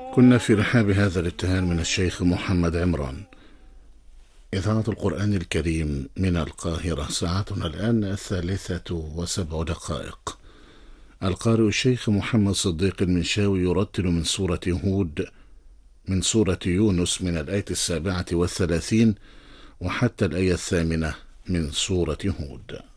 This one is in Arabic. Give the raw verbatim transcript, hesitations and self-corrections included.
كنا في رحاب هذا الابتهال من الشيخ محمد عمران. إذاعة القرآن الكريم من القاهرة، ساعتنا الآن الثالثة وسبع دقائق. القارئ الشيخ محمد صديق المنشاوي يرتل من سورة هود، من سورة يونس، من الآية السابعة والثلاثين وحتى الآية الثامنة من سورة هود.